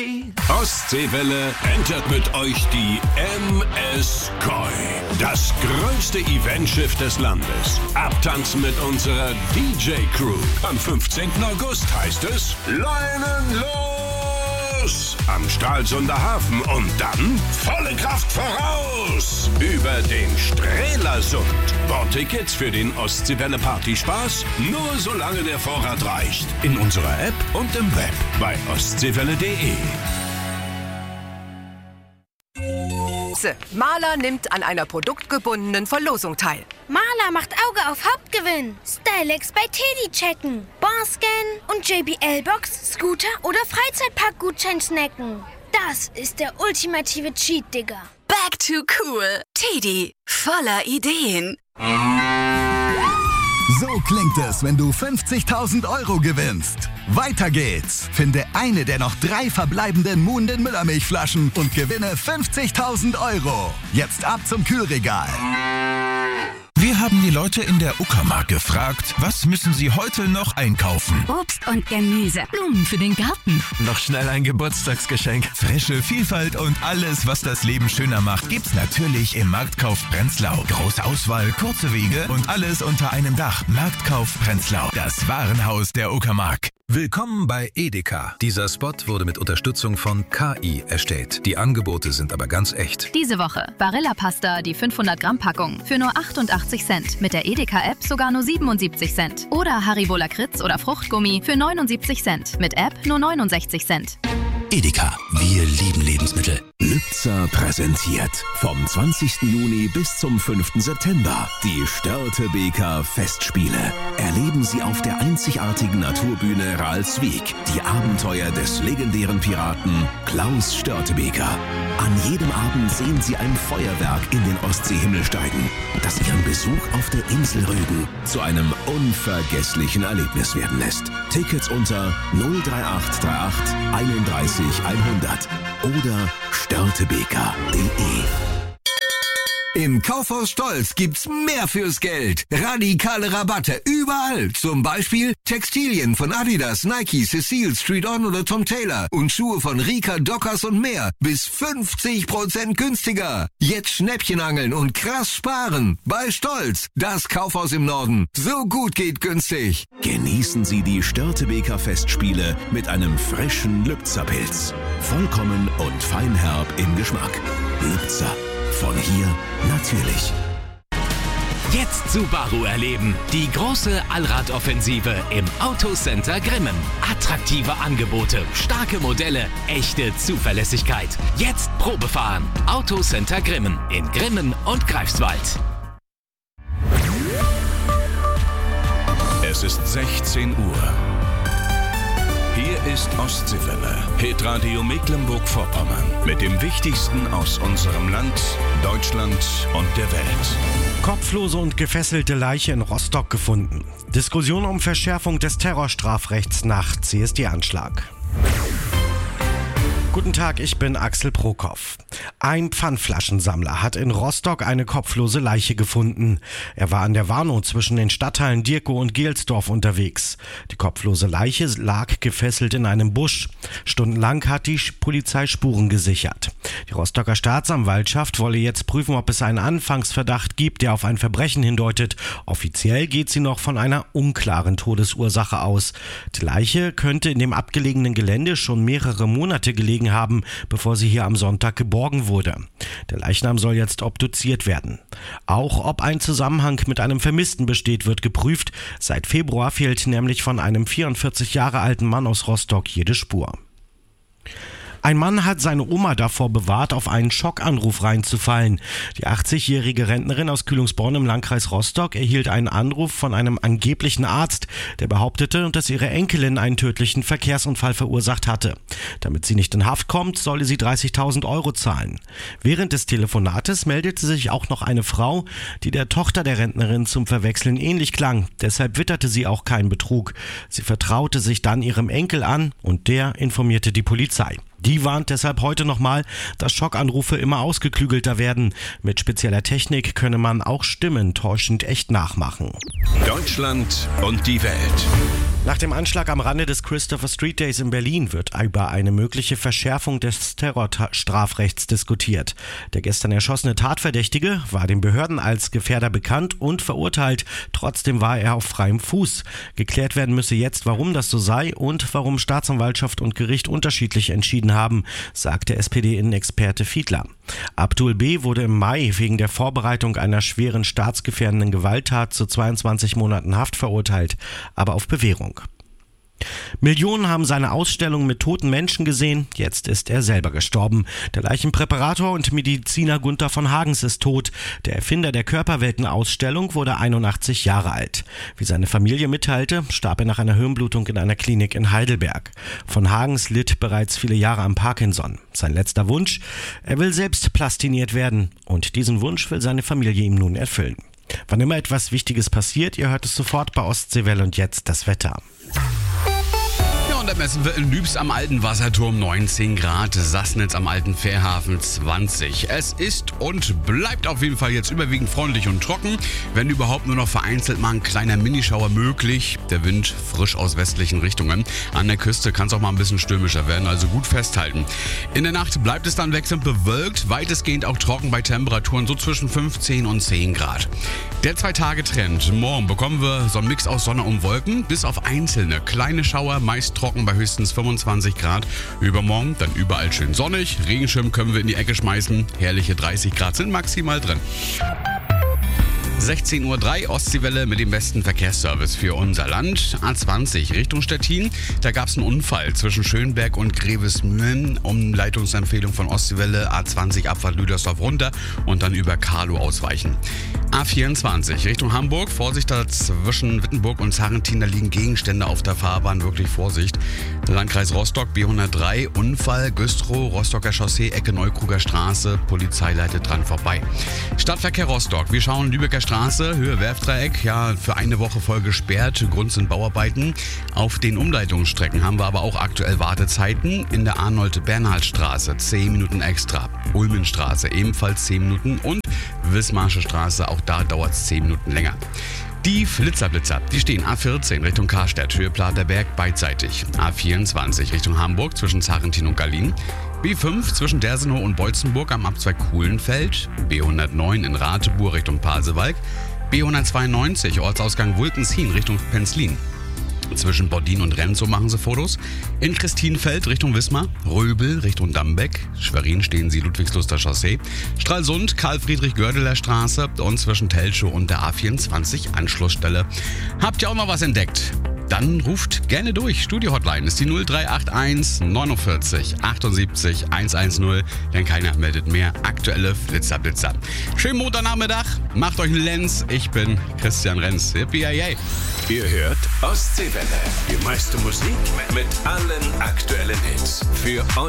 Ostseewelle entert mit euch die MS Koi. Das größte Eventschiff des Landes. Abtanzen mit unserer DJ-Crew. Am 15. August heißt es Leinen los! Am Stralsunder Hafen und dann volle Kraft voraus! Über den Strelasund. Bordtickets für den Ostseewelle Partyspaß nur solange der Vorrat reicht. In unserer App und im Web bei ostseewelle.de. Maler nimmt an einer produktgebundenen Verlosung teil. Maler macht Auge auf Hauptgewinn. Stylex bei Teddy checken. Barscan und JBL-Box, Scooter oder Freizeitpark-Gutschein snacken. Das ist der ultimative Cheat, Digga. Back to cool. Teddy, voller Ideen. So klingt es, wenn du 50.000 Euro gewinnst. Weiter geht's. Finde eine der noch 3 verbleibenden Muhnden Müllermilchflaschen und gewinne 50.000 Euro. Jetzt ab zum Kühlregal. Wir haben die Leute in der Uckermark gefragt, was müssen sie heute noch einkaufen? Obst und Gemüse, Blumen für den Garten. Noch schnell ein Geburtstagsgeschenk. Frische Vielfalt und alles, was das Leben schöner macht, gibt's natürlich im Marktkauf Prenzlau. Große Auswahl, kurze Wege und alles unter einem Dach. Marktkauf Prenzlau, das Warenhaus der Uckermark. Willkommen bei Edeka. Dieser Spot wurde mit Unterstützung von KI erstellt. Die Angebote sind aber ganz echt. Diese Woche Barilla-Pasta, die 500-Gramm-Packung für nur 88 Cent. Mit der Edeka-App sogar nur 77 Cent. Oder Haribo Lakritz oder Fruchtgummi für 79 Cent. Mit App nur 69 Cent. Edeka, wir lieben Lebensmittel. Lübzer präsentiert vom 20. Juni bis zum 5. September die Störtebeker Festspiele. Erleben Sie auf der einzigartigen Naturbühne Ralswiek die Abenteuer des legendären Piraten Klaus Störtebeker. An jedem Abend sehen Sie ein Feuerwerk in den Ostseehimmel steigen, das Ihren Besuch auf der Insel Rügen zu einem unvergesslichen Erlebnis werden lässt. Tickets unter 03838 31 100 oder störtebeker.de. Im Kaufhaus Stolz gibt's mehr fürs Geld. Radikale Rabatte überall. Zum Beispiel Textilien von Adidas, Nike, Cecile, Street On oder Tom Taylor und Schuhe von Rika, Dockers und mehr. Bis 50% günstiger. Jetzt Schnäppchen angeln und krass sparen. Bei Stolz, das Kaufhaus im Norden. So gut geht günstig. Genießen Sie die Störtebeker Festspiele mit einem frischen Lübzer-Pilz. Vollkommen und feinherb im Geschmack. Lübzer. Von hier natürlich. Jetzt Subaru erleben. Die große Allradoffensive im Autocenter Grimmen. Attraktive Angebote, starke Modelle, echte Zuverlässigkeit. Jetzt Probefahren. Autocenter Grimmen in Grimmen und Greifswald. Es ist 16 Uhr. Hier ist Ostseewelle, Hitradio Mecklenburg-Vorpommern. Mit dem Wichtigsten aus unserem Land, Deutschland und der Welt. Kopflose und gefesselte Leiche in Rostock gefunden. Diskussion um Verschärfung des Terrorstrafrechts nach CSD-Anschlag. Guten Tag, ich bin Axel Prokop. Ein Pfandflaschensammler hat in Rostock eine kopflose Leiche gefunden. Er war an der Warnow zwischen den Stadtteilen Dirkow und Gelsdorf unterwegs. Die kopflose Leiche lag gefesselt in einem Busch. Stundenlang hat die Polizei Spuren gesichert. Die Rostocker Staatsanwaltschaft wolle jetzt prüfen, ob es einen Anfangsverdacht gibt, der auf ein Verbrechen hindeutet. Offiziell geht sie noch von einer unklaren Todesursache aus. Die Leiche könnte in dem abgelegenen Gelände schon mehrere Monate gelegen haben, bevor sie hier am Sonntag geborgen wurde. Der Leichnam soll jetzt obduziert werden. Auch ob ein Zusammenhang mit einem Vermissten besteht, wird geprüft. Seit Februar fehlt nämlich von einem 44 Jahre alten Mann aus Rostock jede Spur. Ein Mann hat seine Oma davor bewahrt, auf einen Schockanruf reinzufallen. Die 80-jährige Rentnerin aus Kühlungsborn im Landkreis Rostock erhielt einen Anruf von einem angeblichen Arzt, der behauptete, dass ihre Enkelin einen tödlichen Verkehrsunfall verursacht hatte. Damit sie nicht in Haft kommt, solle sie 30.000 Euro zahlen. Während des Telefonates meldete sich auch noch eine Frau, die der Tochter der Rentnerin zum Verwechseln ähnlich klang. Deshalb witterte sie auch keinen Betrug. Sie vertraute sich dann ihrem Enkel an und der informierte die Polizei. Die warnt deshalb heute nochmal, dass Schockanrufe immer ausgeklügelter werden. Mit spezieller Technik könne man auch Stimmen täuschend echt nachmachen. Deutschland und die Welt. Nach dem Anschlag am Rande des Christopher Street Days in Berlin wird über eine mögliche Verschärfung des Terrorstrafrechts diskutiert. Der gestern erschossene Tatverdächtige war den Behörden als Gefährder bekannt und verurteilt. Trotzdem war er auf freiem Fuß. Geklärt werden müsse jetzt, warum das so sei und warum Staatsanwaltschaft und Gericht unterschiedlich entschieden haben, sagt der SPD-Innenexperte Fiedler. Abdul B. wurde im Mai wegen der Vorbereitung einer schweren staatsgefährdenden Gewalttat zu 22 Monaten Haft verurteilt, aber auf Bewährung. Millionen haben seine Ausstellung mit toten Menschen gesehen, jetzt ist er selber gestorben. Der Leichenpräparator und Mediziner Gunther von Hagens ist tot. Der Erfinder der Körperwelten-Ausstellung wurde 81 Jahre alt. Wie seine Familie mitteilte, starb er nach einer Hirnblutung in einer Klinik in Heidelberg. Von Hagens litt bereits viele Jahre am Parkinson. Sein letzter Wunsch? Er will selbst plastiniert werden. Und diesen Wunsch will seine Familie ihm nun erfüllen. Wann immer etwas Wichtiges passiert, ihr hört es sofort bei Ostseewelle und jetzt das Wetter. Und da messen wir in Lübs am Alten Wasserturm 19 Grad, Sassnitz am Alten Fährhafen 20. Es ist und bleibt auf jeden Fall jetzt überwiegend freundlich und trocken. Wenn überhaupt nur noch vereinzelt mal ein kleiner Minischauer möglich. Der Wind frisch aus westlichen Richtungen. An der Küste kann es auch mal ein bisschen stürmischer werden, also gut festhalten. In der Nacht bleibt es dann wechselnd bewölkt, weitestgehend auch trocken bei Temperaturen so zwischen 15 und 10 Grad. Der 2-Tage-Trend. Morgen bekommen wir so einen Mix aus Sonne und Wolken, bis auf einzelne kleine Schauer, meist trocken bei höchstens 25 Grad. Übermorgen dann überall schön sonnig. Regenschirm können wir in die Ecke schmeißen. Herrliche 30 Grad sind maximal drin. 16:03 Uhr, Ostseewelle mit dem besten Verkehrsservice für unser Land. A20 Richtung Stettin. Da gab es einen Unfall zwischen Schönberg und Grevesmühlen. Umleitungsempfehlung von Ostseewelle. A20 Abfahrt Lüdersdorf runter und dann über Carlo ausweichen. A24 Richtung Hamburg. Vorsicht, da zwischen Wittenburg und Sarrentin, da liegen Gegenstände auf der Fahrbahn. Wirklich Vorsicht. Landkreis Rostock, B103, Unfall, Güstrow, Rostocker Chaussee, Ecke Neukruger Straße. Polizei leitet dran vorbei. Stadtverkehr Rostock. Wir schauen Lübecker Straße, Höhe Werftdreieck, ja, für eine Woche voll gesperrt. Grund sind Bauarbeiten. Auf den Umleitungsstrecken haben wir aber auch aktuell Wartezeiten. In der Arnold-Bernhard-Straße 10 Minuten extra. Ulmenstraße ebenfalls 10 Minuten und Wismarsche Straße, auch da dauert es 10 Minuten länger. Die Flitzer, die stehen A14 Richtung Karstadt, Höhe Platerberg beidseitig. A24 Richtung Hamburg zwischen Sarrentin und Gallien. B5 zwischen Dersenow und Beutzenburg am Abzweig Kuhlenfeld. B109 in Rateburg Richtung Pasewalk. B192 Ortsausgang Wulkenshin Richtung Penzlin. Zwischen Bordin und Renzow machen sie Fotos. In Christinfeld Richtung Wismar, Röbel Richtung Dambeck, Schwerin stehen sie Ludwigsluster Chaussee, Stralsund Karl-Friedrich-Gördeler Straße und zwischen Telschow und der A24 Anschlussstelle. Habt ihr auch noch was entdeckt? Dann ruft gerne durch. Studio-Hotline ist die 0381 49 78 110, denn keiner meldet mehr. Aktuelle Flitzer. Schönen Montagnachmittag, macht euch einen Lenz. Ich bin Christian Renz. Yippie, Ihr hört Ostseewelle. Die meiste Musik mit allen aktuellen Hits. Für euch.